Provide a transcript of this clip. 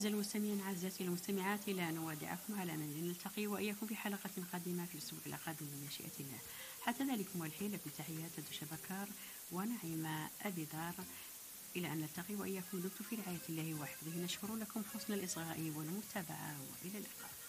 أعزائي المستمعين أعزائي المستمعات، لا نودعكم على أن نلتقي وإياكم في حلقة قادمة في الأسبوع القادم بمشيئة الله. حتى ذلك والحين لكم تحيات دوشة بكار ونعيمة أبي دار. إلى أن نلتقي وإياكم دمتم في رعاية الله وحفظه. نشكر لكم حسن الإصغاء والمتابعة وإلى اللقاء.